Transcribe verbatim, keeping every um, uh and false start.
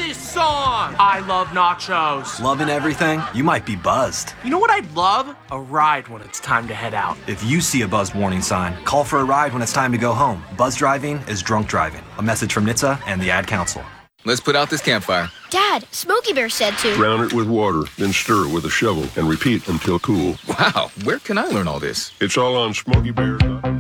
this song. I love nachos. Loving everything? You might be buzzed. You know what I'd love? A ride when it's time to head out. If you see a buzzed warning sign, call for a ride when it's time to go home. Buzz driving is drunk driving. A message from N H T S A and the Ad Council. Let's put out this campfire. Dad, Smokey Bear said to drown it with water, then stir it with a shovel and repeat until cool. Wow, where can I learn all this? It's all on Smokey Bear.